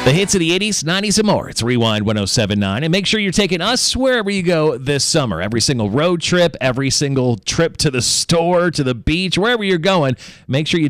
The hits of the 80s, 90s, and more. It's Rewind 1079. And make sure you're taking us wherever you go this summer. Every single road trip, every single trip to the store, to the beach, wherever you're going, make sure you